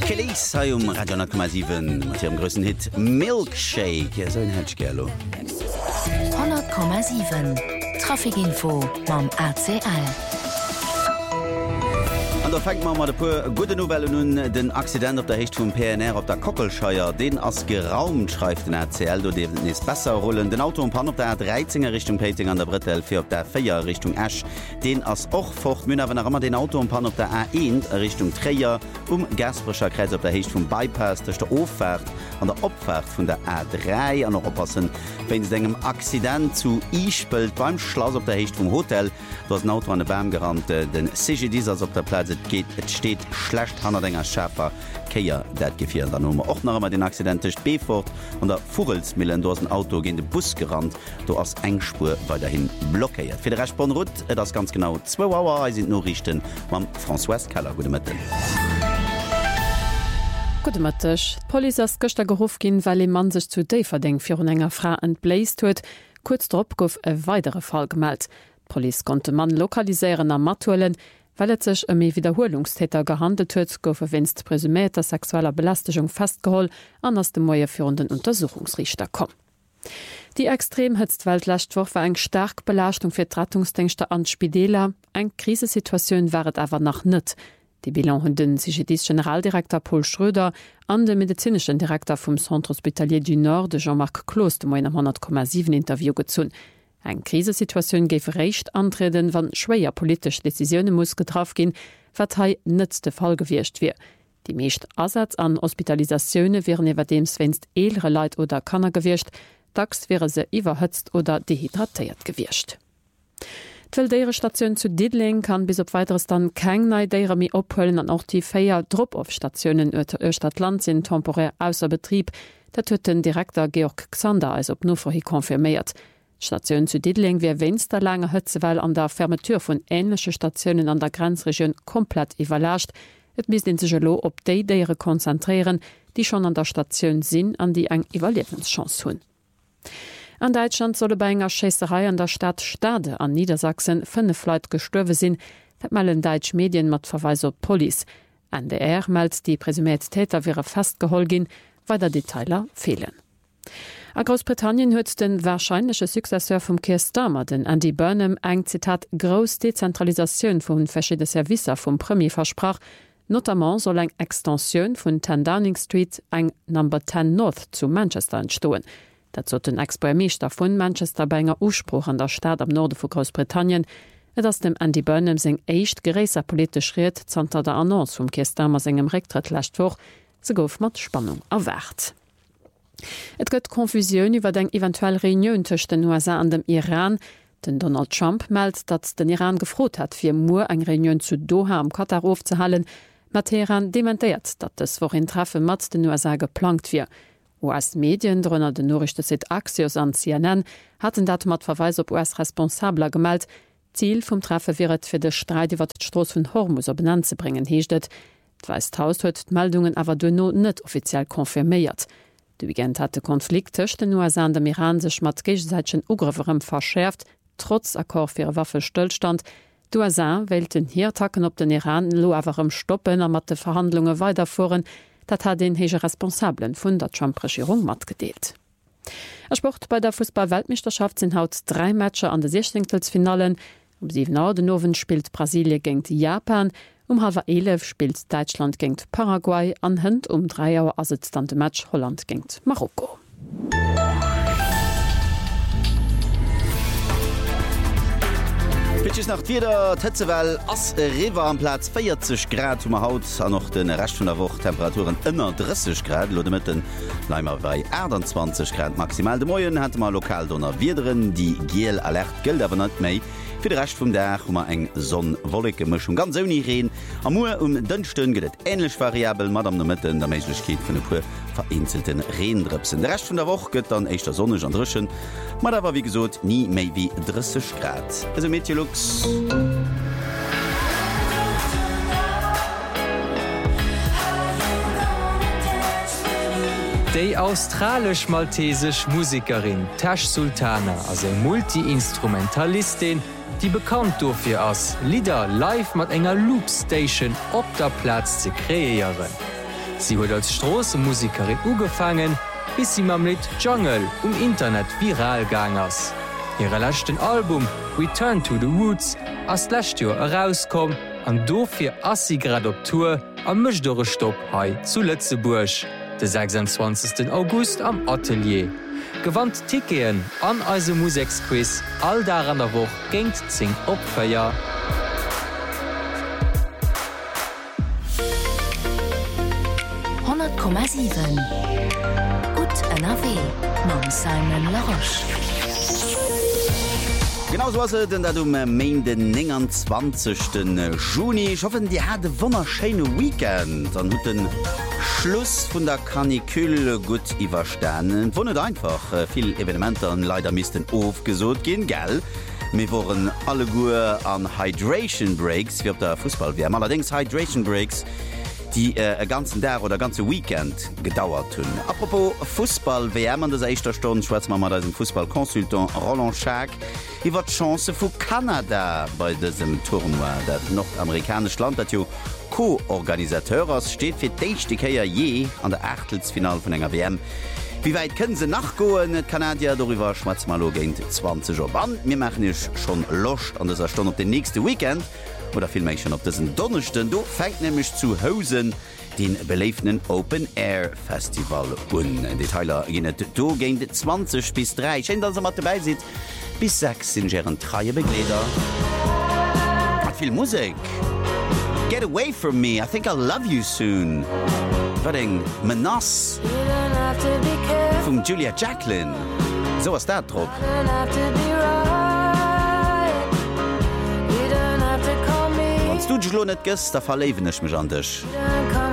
Kelis ha Radio 10,7 mat ihrem grössen Hit Milkshake so Hedgerlo. 100,7 Trafikinfo mam ACL. An der fängt man mat de pu gute Novelle nun den Accident op der Hecht vum PNR op der Kockelscheier, den ass geraumt schreift den RCL, do de is besser rollen. Den Auto Pan op der 13er Richtung Peting an der Brittel fir op der 4er Richtung Ash, den ass och fortcht Münner wenn immer den Auto Pan op der A1 Richtung Träier Gasbrecher Kreis op der Hecht vum Bypass durch der Auffahrt an der Opfahrt vun der A3 an noch oppassen, wenn es engem Accident zu ispelt beim Schloss op der Hecht vum Hotel, dats ein Auto an de Bam gerannt, den CGD op der Platz geht, et steht schlecht han enger Schäfer Keier dat gefir dann och noch immer den accidentcht Befort an der Vogelsmillen do ein Auto gin de Bus gerannt, do ass Engspur weiterhin blockiert. Fi de Respondrut das ganz genau 2 Auer sind no richten mam François Keller gute Mittel. Gutech Poli ass Göchter gehof ginn, weil e man sech zu Daverding fir un enger Fra entbläist huet, kurz drop gouf e weitere Fall gemeldt. Poli konnte man lokaliseieren am Matuelen, weil et sech méi Wiederholungstäter gehandelt huet, goufe winst presüméter sexueller Belästigung festgeholl an ass dem Moier führenden Untersuchungsrichter kom. Die Extremhëtztweltlächtwoch war eng stark Belastung fir d'Rettungsdienste an Spideler, eng Krisesituatioun waret awer nach nett. Die Bilan hunn den CGD-Generaldirektor Paul Schröder an dem medizinschen Direktor vum Centre Hospitalier du Nord de Jean-Marc Clos dem 100,7 Interview gezun. Eng Krisesituatioun géif recht antreden, wann schwéier polisch Deciioune muss getraf gin, wat hei nëtzte Fall gewircht wie. Die meescht Ersatz an Hospitalisaioune wären iwwer dems wennst eelere Leiit oder Kanner gewircht, dacks wäre se iwwerhëtzt oder dehydratéiert gewircht. D'Weldeire Stationun zu Didling kann bis op weiteres dann keng neidéiere mi ophuelen an auch die 4 Drop-off-Stationioen Stadt Land sinn temporär ausser Betrieb, dat huet den Direktor Georg Xander als op Noverhi konfirméiert. Stationun zu Didling wie wennst der langer Hëtzeweil an der Fermetur vun ähnlichsche Stationioen an der Grenzregion komplett iwwerlascht, et mis den Selo op déidéiere konzentrieren, die schon an der Stationun sinn an die eng Evaluerenschance hunn. An Deutschland solle bei enger Schässerei an der Stadt Stade an Niedersachsen 5 Leute gestorwe sinn, dat melden Deutsch Medien mat Verweis op Police. NDR meldt die presümiert Täter wäre festgehol gin, weil der Detailer fehlen. A Großbritannien huet den wahrscheinliche Successeur vum Keir Starmer, den Andy Burnham, eng Zitat «Gros Dezentralisaioun vun verschiedene Servicer vum Premier versprach», notamment soll eng Extensioun vun 10 Downing Street eng Number 10 North zu Manchester entstoen. Dat zo den Ex-Premierminister vun Manchester bei enger Urspruch an der Stadt am Norde vu Großbritannien, et ass dem Andy Burnham seg éicht geréiser politisch Schritt zanter der Annonce vum Keir Starmer segem Rücktritt lächtwoch, se gouf mat Spannung erwart. Et gëtt Konfusioun iwwer deng eventuell Reunioun tech den USA an dem Iran. Den Donald Trump meldt, dat den Iran gefrot hat, fir Mur eng Reunioun zu Doha am Katar aufzuhalten. Teheran dementiert, dat es worin Treffe mat den USA geplant wie. US-Medien drënner den Norrichtesite Axios an CNN hatten dat mat Verweis op US-Responsabler gemeldt. Ziel vum Treffe wäret fir de Streit iwwer d'Stroos vun Hormuz op benannt ze bringen heeschtet. D'Weisthaus huet d'Meldungen awer duno net offiziell konfirméiert. De Weekend hat de Konflikt tëcht den USA an dem Iran sech mat gegensäitschen Ugrifferem verschärft, trotz Akkor fir Waffestillstand. D'USA wählten hier Attacken op den Iran lo awerem stoppen a mat de Verhandlungen weiterfuhren. Dat hat den hege Responsablen vun der Trump-Regierung mat gedeelt. Er Sport bei der Fußball-Weltmeisterschaft sind haut 3 Matcher an de 16. Um 7 Uhr den Nowen spielt Brasilie gegen Japan, um 11:30 spielt Deutschland gegen Paraguay, anhand um 3 Uhr aset dann de Match Holland gegen Marokko. Pitches nach wieder Tetzewell ass River am Platz 40 Grad zum Haut an noch den Rest von der Woche Temperaturen ënner 30 Grad lo mit den Leimer bei 20 Grad maximal. De Moien hat mal lokal donner Wiederen die Gel alert gilt aber net méi. Für den Rest vom Tag hummer eng Sonnenwollige Mischung ganz uni reden. Am Mur dünchten geht ähnlich variabel mat am der Mitte der Möglichkeit von pur vereinzelten Rehendripsen. Der Rest von der Woche geht dann echt der Sonne an Drschen. Man aber wie gesagt nie mehr wie 30 Grad. Also Meteorlux. Die australisch-maltesisch Musikerin Tash Sultana als eine Multi-Instrumentalistin, die bekannt dafür ist, Lieder live mit einer Loopstation auf der Platz zu kreieren. Sie huet als Strossemusikerin ugefangen, bis sie mam Lied Jungle Internet viralgang ass. Ihre lächten Album „Return to the Woods ass Lächtür herauskom, an dofir assi grad op Tour am Mëchdore Stopp hai zu Lützeburg, de 26. August am Atelier. Gewandt Tikeen an eise Musikquiz all da an der Woch géint zing opfeier. Gut NRW Mam Simon Laroche. Genauso was denn dat Main den 20. Juni. Ich hoffe, die hat wunderschöne Weekend. Dann hat den Schluss von der Kanikül gut überstanden. Wundet einfach. Viel Evenementer leider müssten aufgesucht gehen, gell? Wir waren alle gut an Hydration Breaks wie auf der Fußball. Wir haben allerdings Hydration Breaks, die ganzen Tag oder ganze Weekend gedauert haben. Apropos Fußball, WM an der 1. Stunde schwätzen wir mal mit dem Fußballkonsultant Roland Schack über die Chance für Kanada bei diesem Tournoi. Das nordamerikanische Land, das ja Co-Organisateur ist, steht für die erste Mal je an der Achtelfinale von einer WM. Wie weit können sie nachgehen? Die Kanadier darüber schwätzen wir gegen 20 Uhr. Wir machen es schon Lust an dieser Stunde auf den nächsten Weekend. Oder vielmehr schon auf diesen Donnerstag. Du fängt nämlich zu Hause den belebten Open Air Festival an. Detailer gehen du gegen 20 bis 3. Schön, dass ihr mal dabei seid. Bis 6 sind ihren drei Begleiter. Hat viel Musik. Get away from me. I think I'll love you soon. Wedding Menace von Julia Jacqueline. So was da drauf. Du net gest, da verlewen ich mich an dich.